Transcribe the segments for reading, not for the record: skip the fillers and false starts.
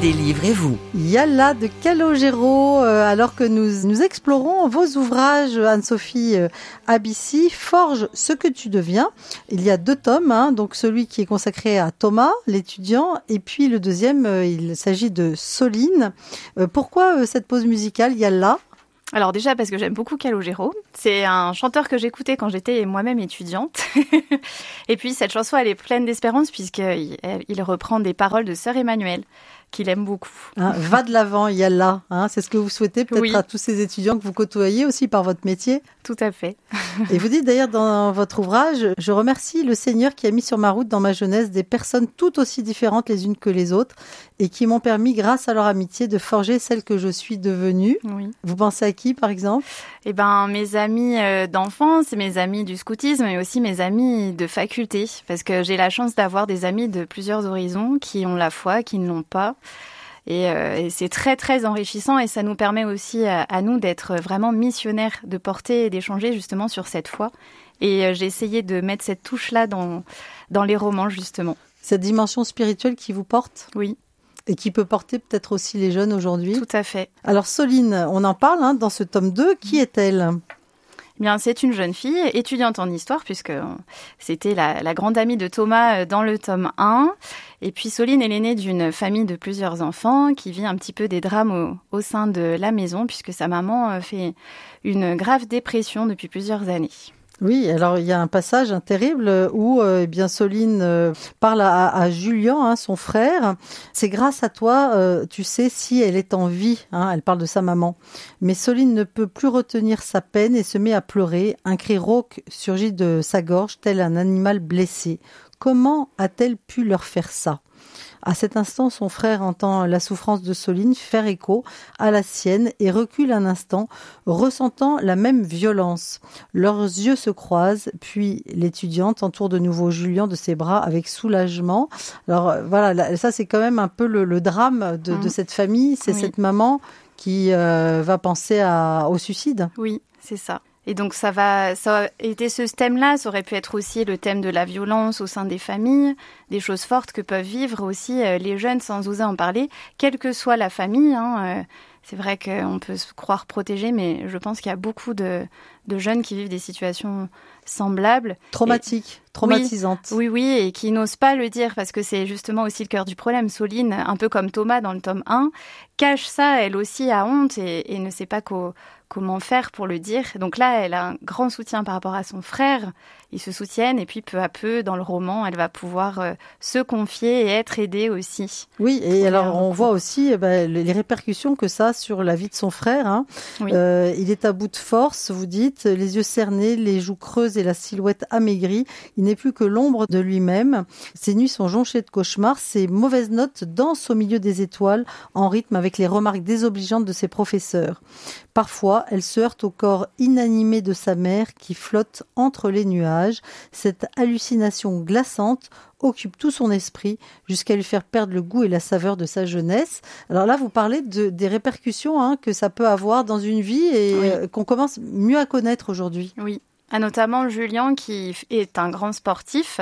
des livres et vous. Yalla de Calogero, alors que nous explorons vos ouvrages, Anne-Sophie Abissi, Forge ce que tu deviens. Il y a 2 tomes, donc celui qui est consacré à Thomas, l'étudiant, et puis le deuxième, il s'agit de Soline. Pourquoi cette pause musicale, Yalla ? Alors déjà parce que j'aime beaucoup Calogero. C'est un chanteur que j'écoutais quand j'étais moi-même étudiante. Et puis cette chanson, elle est pleine d'espérance puisqu'il reprend des paroles de Sœur Emmanuelle, qu'il aime beaucoup. Va de l'avant, Yalla. C'est ce que vous souhaitez peut-être à tous ces étudiants que vous côtoyez aussi par votre métier. Tout à fait. Et vous dites d'ailleurs dans votre ouvrage, je remercie le Seigneur qui a mis sur ma route dans ma jeunesse des personnes tout aussi différentes les unes que les autres et qui m'ont permis, grâce à leur amitié, de forger celle que je suis devenue. Oui. Vous pensez à qui, par exemple ? Mes amis d'enfance, mes amis du scoutisme et aussi mes amis de faculté. Parce que j'ai la chance d'avoir des amis de plusieurs horizons qui ont la foi, qui ne l'ont pas. Et c'est très, très enrichissant et ça nous permet aussi à nous d'être vraiment missionnaires, de porter et d'échanger justement sur cette foi. Et j'ai essayé de mettre cette touche-là dans les romans, justement. Cette dimension spirituelle qui vous porte ? Oui. Et qui peut porter peut-être aussi les jeunes aujourd'hui. Tout à fait. Alors Soline, on en parle dans ce tome 2. Qui est-elle ? Bien, c'est une jeune fille étudiante en histoire puisque c'était la grande amie de Thomas dans le tome 1. Et puis Soline est l'aînée d'une famille de plusieurs enfants qui vit un petit peu des drames au sein de la maison puisque sa maman fait une grave dépression depuis plusieurs années. Oui, alors il y a un passage terrible où Soline parle à Julien, son frère. C'est grâce à toi, tu sais si elle est en vie. Elle parle de sa maman. Mais Soline ne peut plus retenir sa peine et se met à pleurer. Un cri rauque surgit de sa gorge, tel un animal blessé. Comment a-t-elle pu leur faire ça ? À cet instant, son frère entend la souffrance de Soline faire écho à la sienne et recule un instant, ressentant la même violence. Leurs yeux se croisent, puis l'étudiante entoure de nouveau Julien de ses bras avec soulagement. Alors voilà, ça c'est quand même un peu le drame de cette famille, c'est cette maman qui va penser au suicide. Oui, c'est ça. Et donc ça a été ce thème-là, ça aurait pu être aussi le thème de la violence au sein des familles, des choses fortes que peuvent vivre aussi les jeunes sans oser en parler, quelle que soit la famille. C'est vrai qu'on peut se croire protégé, mais je pense qu'il y a beaucoup de jeunes qui vivent des situations semblables. Traumatisantes. Oui, et qui n'osent pas le dire, parce que c'est justement aussi le cœur du problème. Soline, un peu comme Thomas dans le tome 1, cache ça, elle aussi a honte et ne sait pas comment faire pour le dire. Donc là, elle a un grand soutien par rapport à son frère. Ils se soutiennent et puis peu à peu, dans le roman, elle va pouvoir se confier et être aidée aussi. Oui, et alors on voit aussi les répercussions que ça a sur la vie de son frère. Oui. Il est à bout de force, vous dites, les yeux cernés, les joues creuses et la silhouette amaigrie. Il n'est plus que l'ombre de lui-même. Ses nuits sont jonchées de cauchemars. Ses mauvaises notes dansent au milieu des étoiles, en rythme avec les remarques désobligeantes de ses professeurs. Parfois, elle se heurte au corps inanimé de sa mère qui flotte entre les nuages. Cette hallucination glaçante occupe tout son esprit jusqu'à lui faire perdre le goût et la saveur de sa jeunesse. Alors là, vous parlez des répercussions que ça peut avoir dans une vie et qu'on commence mieux à connaître aujourd'hui. Oui, notamment Julien qui est un grand sportif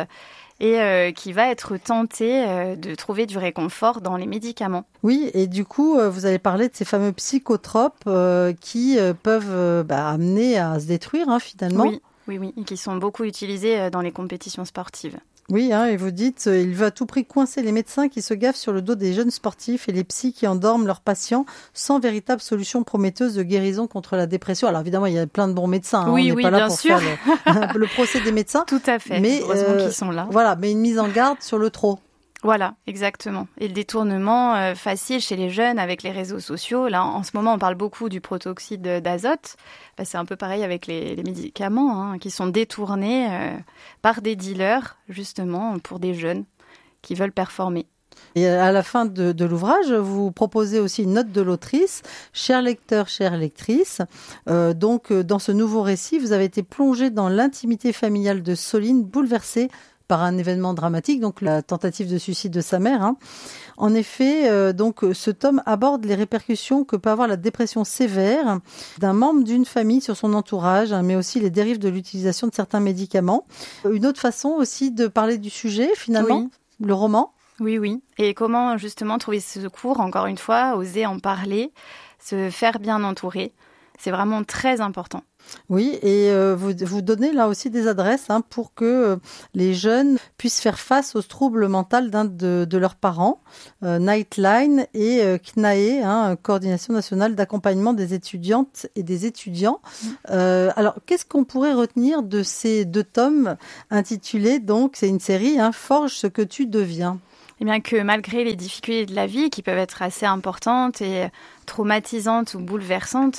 et qui va être tenté de trouver du réconfort dans les médicaments. Oui, et du coup, vous allez parler de ces fameux psychotropes qui peuvent amener à se détruire finalement. Oui, et qui sont beaucoup utilisés dans les compétitions sportives. Oui, et vous dites, il veut à tout prix coincer les médecins qui se gaffent sur le dos des jeunes sportifs et les psys qui endorment leurs patients sans véritable solution prometteuse de guérison contre la dépression. Alors évidemment, il y a plein de bons médecins. On n'est pas là pour faire le procès des médecins. Tout à fait, mais, heureusement qu'ils sont là. Voilà, mais une mise en garde sur le trop. Voilà, exactement. Et le détournement facile chez les jeunes avec les réseaux sociaux. Là, en ce moment, on parle beaucoup du protoxyde d'azote. C'est un peu pareil avec les médicaments qui sont détournés par des dealers, justement, pour des jeunes qui veulent performer. Et à la fin de l'ouvrage, vous proposez aussi une note de l'autrice. Cher lecteur, chère lectrice, donc dans ce nouveau récit, vous avez été plongé dans l'intimité familiale de Soline, bouleversée par un événement dramatique, donc la tentative de suicide de sa mère. En effet, donc ce tome aborde les répercussions que peut avoir la dépression sévère d'un membre d'une famille sur son entourage, mais aussi les dérives de l'utilisation de certains médicaments. Une autre façon aussi de parler du sujet, finalement, le roman. Oui, oui. Et comment justement trouver ce secours, encore une fois, oser en parler, se faire bien entourer. C'est vraiment très important. Oui, et vous donnez là aussi des adresses pour que les jeunes puissent faire face aux troubles mentaux d'un de leurs parents. Nightline et CNAE, Coordination nationale d'accompagnement des étudiantes et des étudiants. Alors, qu'est-ce qu'on pourrait retenir de ces 2 tomes intitulés, donc, c'est une série, Forge ce que tu deviens? Eh bien que malgré les difficultés de la vie qui peuvent être assez importantes et traumatisantes ou bouleversantes,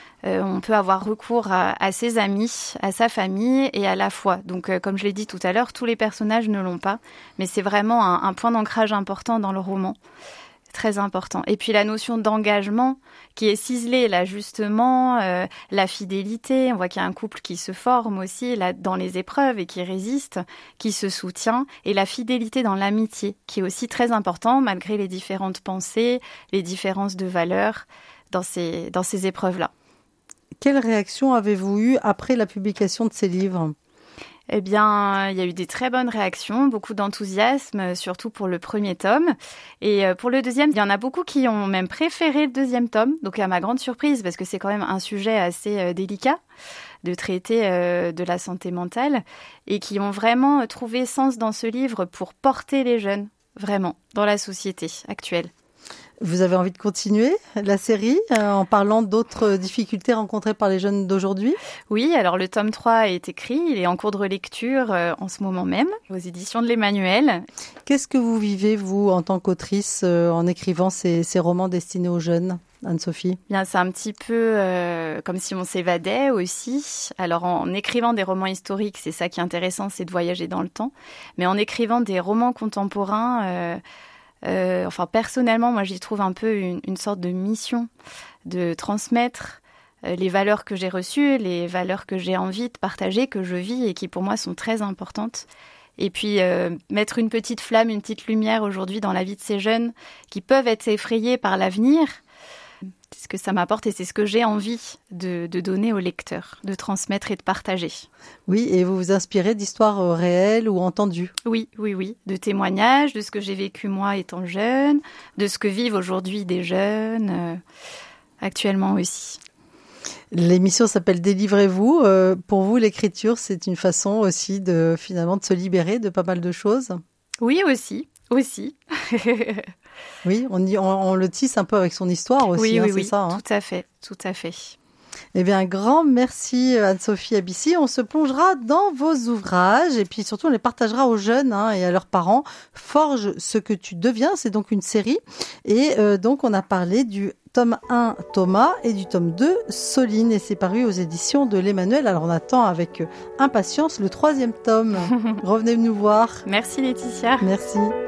on peut avoir recours à ses amis, à sa famille et à la foi. Donc comme je l'ai dit tout à l'heure, tous les personnages ne l'ont pas, mais c'est vraiment un point d'ancrage important dans le roman. Très important. Et puis la notion d'engagement qui est ciselée là justement, la fidélité, on voit qu'il y a un couple qui se forme aussi là dans les épreuves et qui résiste, qui se soutient, et la fidélité dans l'amitié qui est aussi très important malgré les différentes pensées, les différences de valeurs dans ces épreuves-là. Quelle réaction avez-vous eue après la publication de ces livres ? Eh bien, il y a eu des très bonnes réactions, beaucoup d'enthousiasme, surtout pour le premier tome. Et pour le deuxième, il y en a beaucoup qui ont même préféré le deuxième tome. Donc, à ma grande surprise, parce que c'est quand même un sujet assez délicat de traiter de la santé mentale, et qui ont vraiment trouvé sens dans ce livre pour porter les jeunes, vraiment, dans la société actuelle. Vous avez envie de continuer la série en parlant d'autres difficultés rencontrées par les jeunes d'aujourd'hui ? Oui, alors le tome 3 est écrit, il est en cours de relecture en ce moment même, aux éditions de l'Emmanuel. Qu'est-ce que vous vivez, vous, en tant qu'autrice, en écrivant ces romans destinés aux jeunes ? Anne-Sophie? Bien, c'est un petit peu comme si on s'évadait aussi. Alors, en écrivant des romans historiques, c'est ça qui est intéressant, c'est de voyager dans le temps. Mais en écrivant des romans contemporains, personnellement, moi, j'y trouve un peu une sorte de mission de transmettre les valeurs que j'ai reçues, les valeurs que j'ai envie de partager, que je vis et qui, pour moi, sont très importantes. Et puis, mettre une petite flamme, une petite lumière aujourd'hui dans la vie de ces jeunes qui peuvent être effrayés par l'avenir. C'est ce que ça m'apporte et c'est ce que j'ai envie de donner aux lecteurs, de transmettre et de partager. Oui, et vous vous inspirez d'histoires réelles ou entendues? Oui, de témoignages, de ce que j'ai vécu moi étant jeune, de ce que vivent aujourd'hui des jeunes, actuellement aussi. L'émission s'appelle Délivrez-vous. Pour vous, l'écriture, c'est une façon aussi de se libérer de pas mal de choses? Oui, aussi. Oui, on le tisse un peu avec son histoire aussi, oui, c'est ça. Tout à fait. Eh bien, un grand merci Anne-Sophie Abissi. On se plongera dans vos ouvrages et puis surtout on les partagera aux jeunes et à leurs parents. Forge ce que tu deviens, c'est donc une série. Et donc on a parlé du tome 1 Thomas et du tome 2 Soline et c'est paru aux éditions de l'Emmanuel. Alors on attend avec impatience le 3e tome. Revenez nous voir. Merci Laetitia. Merci.